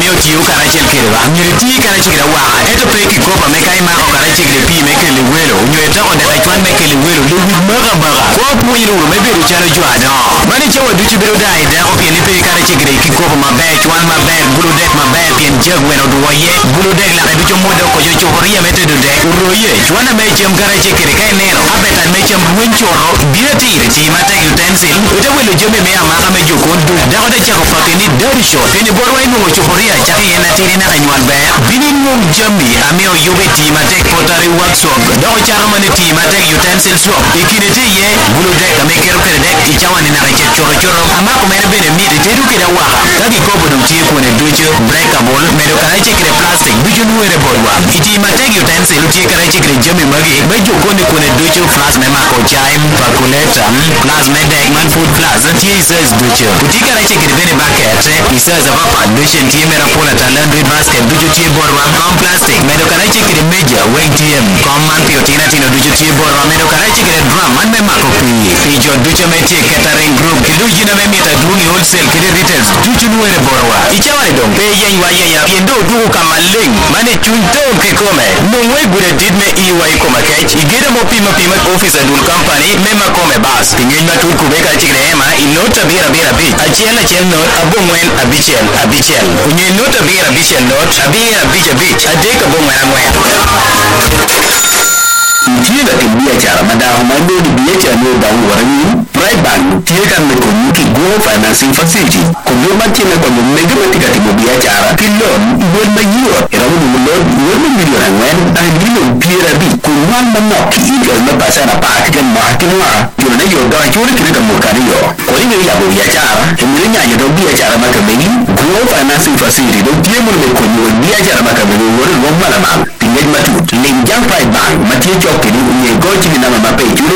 amiyo tiyo karachiel kidwa nyiri ti karachiel kidwa waga eto peki kopa meka ima okarachiel kidwa pi meke liwelo unyoeta odeka chwan meke liwelo liwi maga kwa puonjiri uru mebedo chalo jwado mani chawa duchi bedo dai dako pien ipe karachiel kidwa kikopa maber chwan maber bulu dek maber pien jeg weno duwaye bulu dek laka ducho muda kojo chokoria metedo dek uroye chwana mechem karachiel kidwa ka eneno abetan mechem buen choro bira tiri ti matek utensil ute welo jome mea maka me jokon du dako de chako fakeni dirty shot pien borwa inungo chokoria chaki yena tiri na kanyuan ber bini nung jami amio yube ti matek potari workshop dako chako mani ti matek utensil swap ikine ti ye bulu dek kame kero kere dek ichawan ina kachet choro amako mene bene miti tedu kida waka kaki kobo dum tiye kone ducho breakable medo karache kire plastic ducho nuere borwa iti matek utensil utiye karache kire jami magi bejo kone ducho flas mema ko chaim pakuleta flas medek man food flas tiye isaz ducho uti karache kire bene bucket isaz apapa ducho tiye mera pola talandri basket ducho tiye borwa kom plastic medo karache kire meja weng tiye kom man pio tina tino ducho tiye borwa medo karache kire drum man mema ko pijo ducho metiye catering group kidu jina memita dungi wholesale kire retails ducho nuere borwa ichawani dong pe yen wa yen ya piendo dugu kamaling mane chunto ke kome mungwe gure didme iwa ikoma kech igede mo pima office adul company mema kome bas pingin matul kubeka chikre ema inota bira bich achiel not abongwen abichiel unye nota bira bichiel not abira bich adeka bongwen angwen tiega ke biashara madaho mandoni biashara no dawo warani private bank tiega me community go financing facility ko do matina ko mo mega matika ti biashara kilon won ma yiwo era mo lo won million angwen dan dilo biera bi ko wan ma no ki ingel na pasana pa ke ma kinwa yo na yo da churi kire da mo kariyo ko ni ya bo biashara ni nya yo do biashara maka meni go financing facility do tiemo me ko ni biashara maka meni won mala ma tingej matu linjang private bank matie chokini unye gochi ni nama mape churu